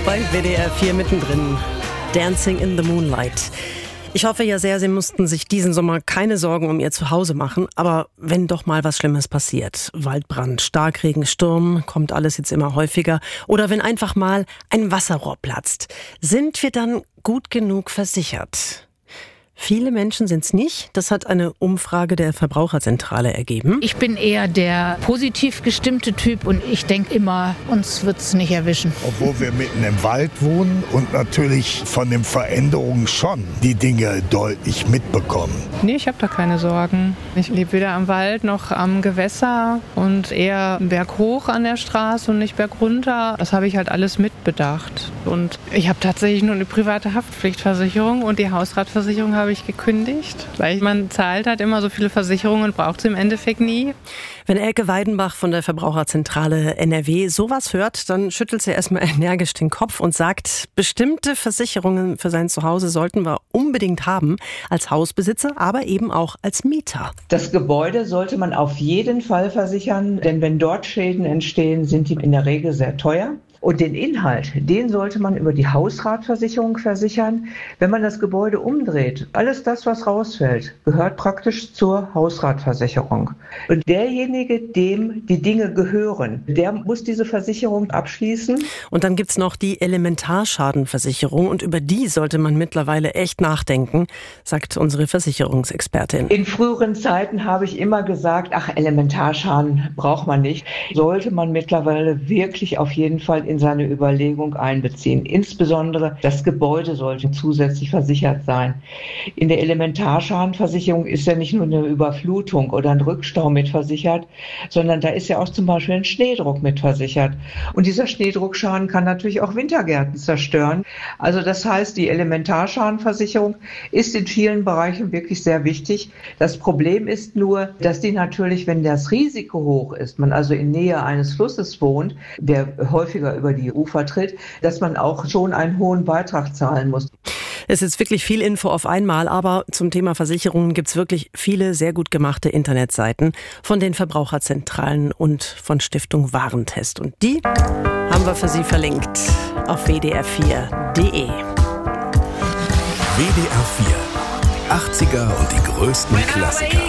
Bei WDR 4 mittendrin. Dancing in the Moonlight. Ich hoffe ja sehr, Sie mussten sich diesen Sommer keine Sorgen um Ihr Zuhause machen. Aber wenn doch mal was Schlimmes passiert, Waldbrand, Starkregen, Sturm, kommt alles jetzt immer häufiger. Oder wenn einfach mal ein Wasserrohr platzt, sind wir dann gut genug versichert? Viele Menschen sind es nicht. Das hat eine Umfrage der Verbraucherzentrale ergeben. Ich bin eher der positiv gestimmte Typ und ich denke immer, uns wird es nicht erwischen. Obwohl wir mitten im Wald wohnen und natürlich von den Veränderungen schon die Dinge deutlich mitbekommen. Nee, ich habe da keine Sorgen. Ich lebe weder am Wald noch am Gewässer und eher berghoch an der Straße und nicht bergunter. Das habe ich halt alles mitbedacht. Und ich habe tatsächlich nur eine private Haftpflichtversicherung und die Hausratversicherung habe ich gekündigt, weil man zahlt halt immer so viele Versicherungen und braucht sie im Endeffekt nie. Wenn Elke Weidenbach von der Verbraucherzentrale NRW sowas hört, dann schüttelt sie erstmal energisch den Kopf und sagt, bestimmte Versicherungen für sein Zuhause sollten wir unbedingt haben, als Hausbesitzer, aber eben auch als Mieter. Das Gebäude sollte man auf jeden Fall versichern, denn wenn dort Schäden entstehen, sind die in der Regel sehr teuer. Und den Inhalt, den sollte man über die Hausratversicherung versichern. Wenn man das Gebäude umdreht, alles das, was rausfällt, gehört praktisch zur Hausratversicherung. Und derjenige, dem die Dinge gehören, der muss diese Versicherung abschließen. Und dann gibt's noch die Elementarschadenversicherung. Und über die sollte man mittlerweile echt nachdenken, sagt unsere Versicherungsexpertin. In früheren Zeiten habe ich immer gesagt, Elementarschaden braucht man nicht. Sollte man mittlerweile wirklich auf jeden Fall in seine Überlegung einbeziehen. Insbesondere das Gebäude sollte zusätzlich versichert sein. In der Elementarschadenversicherung ist ja nicht nur eine Überflutung oder ein Rückstau mitversichert, sondern da ist ja auch zum Beispiel ein Schneedruck mitversichert. Und dieser Schneedruckschaden kann natürlich auch Wintergärten zerstören. Also das heißt, die Elementarschadenversicherung ist in vielen Bereichen wirklich sehr wichtig. Das Problem ist nur, dass die natürlich, wenn das Risiko hoch ist, man also in Nähe eines Flusses wohnt, der häufiger über die Ufer tritt, dass man auch schon einen hohen Beitrag zahlen muss. Es ist wirklich viel Info auf einmal, aber zum Thema Versicherungen gibt's wirklich viele sehr gut gemachte Internetseiten von den Verbraucherzentralen und von Stiftung Warentest. Und die haben wir für Sie verlinkt auf wdr4.de. WDR 4, 80er und die größten Klassiker.